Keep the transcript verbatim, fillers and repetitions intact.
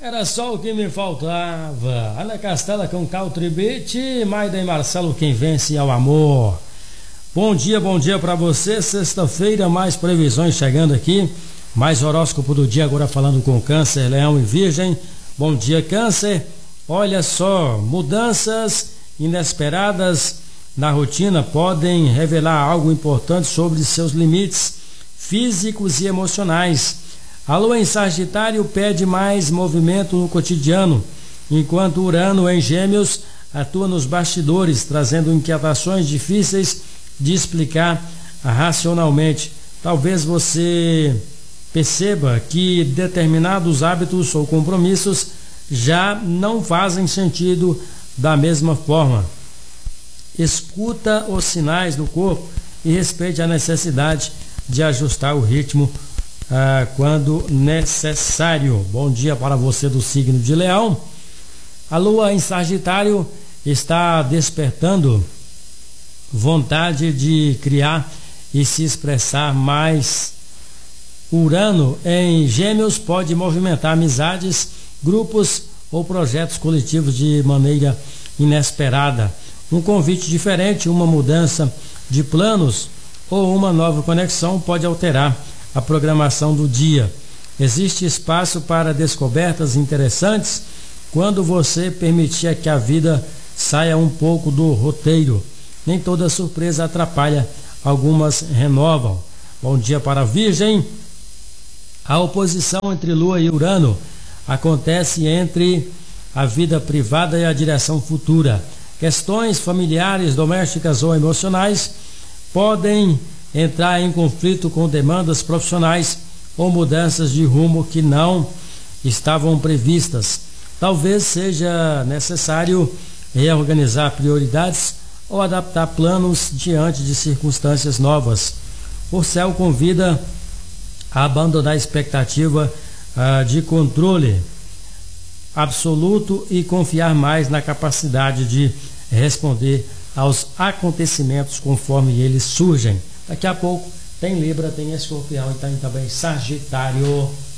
Era só o que me faltava. Ana Castela com Country Beat, Maida e Marcelo, quem vence é o amor. Bom dia, bom dia pra você. Sexta-feira, mais previsões chegando aqui. Mais horóscopo do dia, agora falando com Câncer, Leão e Virgem. Bom dia, Câncer. Olha só, mudanças inesperadas na rotina podem revelar algo importante sobre seus limites físicos e emocionais. A lua em Sagitário pede mais movimento no cotidiano, enquanto Urano em Gêmeos atua nos bastidores, trazendo inquietações difíceis de explicar racionalmente. Talvez você perceba que determinados hábitos ou compromissos já não fazem sentido da mesma forma. Escuta os sinais do corpo e respeite a necessidade de ajustar o ritmo ah, quando necessário. Bom dia para você do signo de Leão. A lua em Sagitário está despertando vontade de criar e se expressar mais. Urano em Gêmeos pode movimentar amizades, grupos ou projetos coletivos de maneira inesperada. Um convite diferente, uma mudança de planos ou uma nova conexão pode alterar a programação do dia. Existe espaço para descobertas interessantes quando você permitir que a vida saia um pouco do roteiro. Nem toda surpresa atrapalha, algumas renovam. Bom dia para a Virgem. A oposição entre Lua e Urano acontece entre a vida privada e a direção futura. Questões familiares, domésticas ou emocionais podem entrar em conflito com demandas profissionais ou mudanças de rumo que não estavam previstas. Talvez seja necessário reorganizar prioridades ou adaptar planos diante de circunstâncias novas. O céu convida a abandonar a expectativa uh, de controle absoluto e confiar mais na capacidade de responder aos acontecimentos conforme eles surgem. Daqui a pouco tem Libra, tem Escorpião e tem também Sagitário.